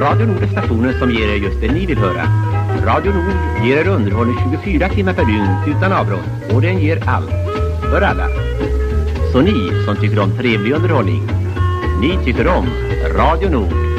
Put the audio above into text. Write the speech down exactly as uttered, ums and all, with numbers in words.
Radio Nord är stationen som ger er just det ni vill höra. Radio Nord ger er underhållning tjugofyra timmar per dygn utan avbrott. Och den ger allt. För alla. Så ni som tycker om trevlig underhållning, ni tycker om Radio Nord.